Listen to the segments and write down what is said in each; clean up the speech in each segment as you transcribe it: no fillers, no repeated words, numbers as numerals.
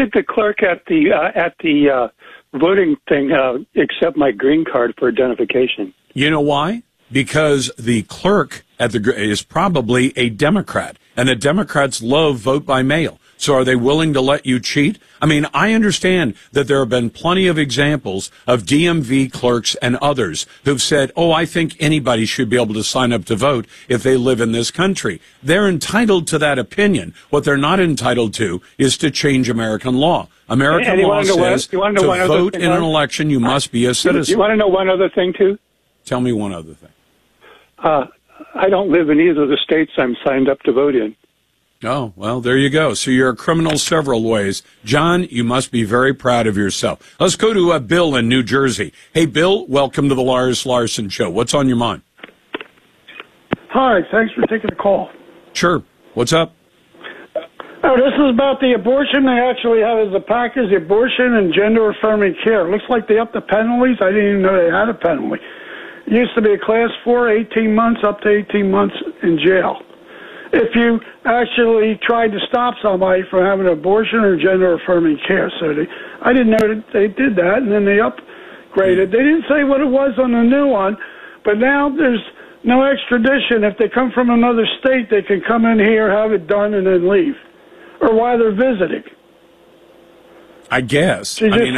did the clerk at the voting thing accept my green card for identification? You know why? Because the clerk is probably a Democrat, and the Democrats love vote by mail. So are they willing to let you cheat? I mean, I understand that there have been plenty of examples of DMV clerks and others who've said, oh, I think anybody should be able to sign up to vote if they live in this country. They're entitled to that opinion. What they're not entitled to is to change American law. American law says to vote in an election, you must be a citizen. You want to know one other thing, too? Tell me one other thing. I don't live in either of the states I'm signed up to vote in. Oh, well, there you go. So you're a criminal several ways. John, you must be very proud of yourself. Let's go to Bill in New Jersey. Hey, Bill, welcome to the Lars Larson Show. What's on your mind? Hi, thanks for taking the call. Sure. What's up? Oh, this is about the abortion. They actually have as a package abortion and gender-affirming care. Looks like they upped the penalties. I didn't even know they had a penalty. It used to be a class 4, 18 months, up to 18 months in jail. If you actually tried to stop somebody from having an abortion or gender-affirming care. So I didn't know that they did that, and then they upgraded. They didn't say what it was on the new one, but now there's no extradition. If they come from another state, they can come in here, have it done, and then leave. Or while they're visiting. I guess. I mean,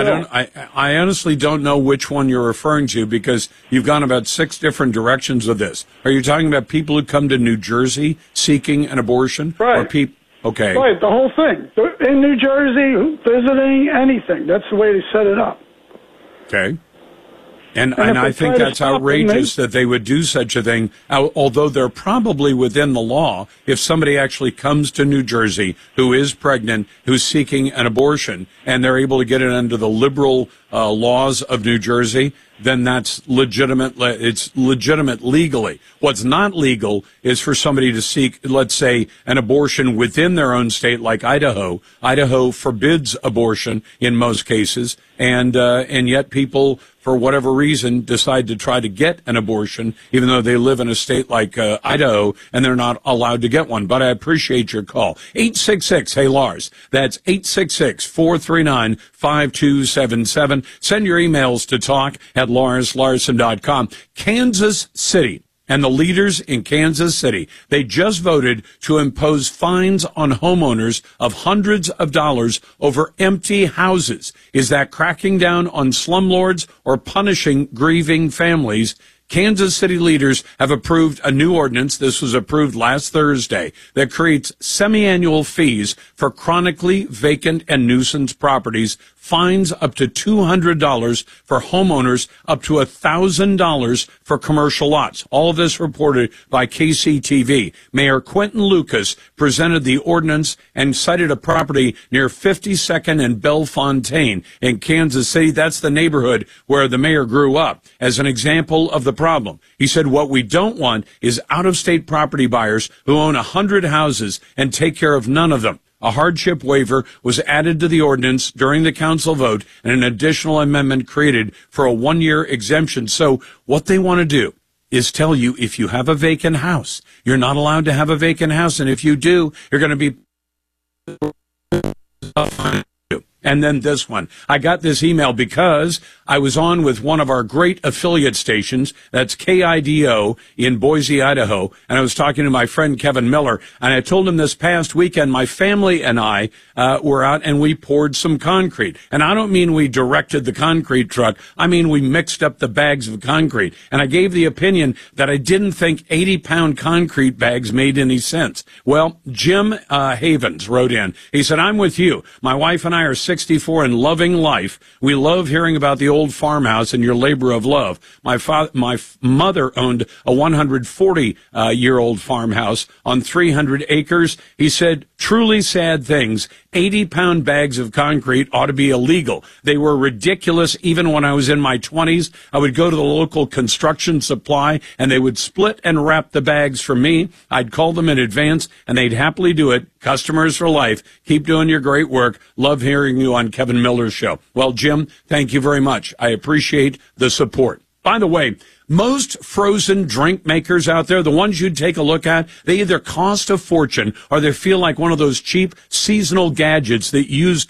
I honestly don't know which one you're referring to because you've gone about 6 different directions of this. Are you talking about people who come to New Jersey seeking an abortion? Right. Or okay. Right, the whole thing. In New Jersey, visiting, anything. That's the way they set it up. Okay. And I think that's outrageous that they would do such a thing, although they're probably within the law. If somebody actually comes to New Jersey who is pregnant, who's seeking an abortion, and they're able to get it under the liberal laws of New Jersey, then that's legitimate. It's legitimate legally. What's not legal is for somebody to seek, let's say, an abortion within their own state, like Idaho. Idaho forbids abortion in most cases, and yet people, for whatever reason, decide to try to get an abortion, even though they live in a state like Idaho, and they're not allowed to get one. But I appreciate your call. 866, hey, Lars. That's 866-439-5277. Send your emails to talk@LarsLarson.com. Kansas City. And the leaders in Kansas City, they just voted to impose fines on homeowners of hundreds of dollars over empty houses. Is that cracking down on slumlords or punishing grieving families? Kansas City leaders have approved a new ordinance. This was approved last Thursday that creates semi-annual fees for chronically vacant and nuisance properties, fines up to $200 for homeowners, up to $1,000 for commercial lots. All of this reported by KCTV. Mayor Quentin Lucas presented the ordinance and cited a property near 52nd and Bellefontaine in Kansas City. That's the neighborhood where the mayor grew up, as an example of the problem. He said what we don't want is out-of-state property buyers who own 100 houses and take care of none of them. A hardship waiver was added to the ordinance during the council vote, and an additional amendment created for a 1-year exemption. So what they want to do is tell you if you have a vacant house, you're not allowed to have a vacant house, and if you do, you're going to be... And then this one. I got this email because I was on with one of our great affiliate stations, that's KIDO in Boise, Idaho, and I was talking to my friend Kevin Miller, and I told him this past weekend my family and I were out and we poured some concrete. And I don't mean we directed the concrete truck, I mean we mixed up the bags of concrete. And I gave the opinion that I didn't think 80-pound concrete bags made any sense. Well, Jim Havens wrote in. He said, I'm with you. My wife and I are 64 and loving life. We love hearing about the old farmhouse and your labor of love. My mother owned a 140-year-old farmhouse on 300 acres. He said, truly sad things. 80-pound bags of concrete ought to be illegal. They were ridiculous even when I was in my 20s. I would go to the local construction supply, and they would split and wrap the bags for me. I'd call them in advance, and they'd happily do it. Customers for life. Keep doing your great work. Love hearing you on Kevin Miller's show. Well, Jim, thank you very much. I appreciate the support. By the way, most frozen drink makers out there, the ones you'd take a look at, they either cost a fortune or they feel like one of those cheap seasonal gadgets that you use